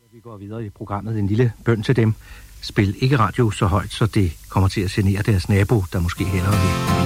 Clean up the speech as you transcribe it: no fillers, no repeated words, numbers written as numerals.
Vi går videre i programmet. En lille bøn til dem. Spil ikke radio så højt, så det kommer til at genere deres nabo, der måske hellere vil